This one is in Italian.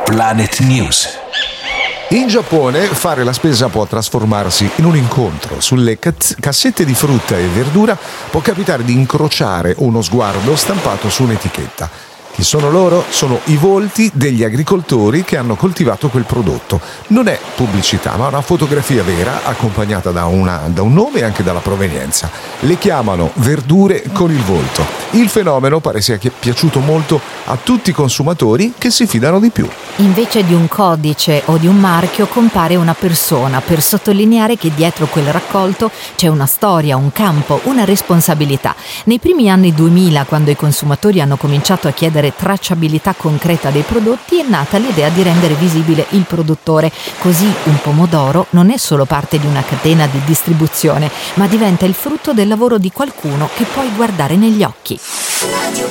Planet News. In Giappone fare la spesa può trasformarsi in un incontro. Sulle cassette di frutta e verdura può capitare di incrociare uno sguardo stampato su un'etichetta. Chi sono loro? Sono i volti degli agricoltori che hanno coltivato quel prodotto. Non è pubblicità, ma una fotografia vera accompagnata da un nome e anche dalla provenienza. Le chiamano verdure con il volto. Il fenomeno pare sia piaciuto molto a tutti i consumatori che si fidano di più. Invece di un codice o di un marchio compare una persona per sottolineare che dietro quel raccolto c'è una storia, un campo, una responsabilità. Nei primi anni 2000, quando i consumatori hanno cominciato a chiedere tracciabilità concreta dei prodotti, è nata l'idea di rendere visibile il produttore. Così un pomodoro non è solo parte di una catena di distribuzione, ma diventa il frutto del lavoro di qualcuno che puoi guardare negli occhi.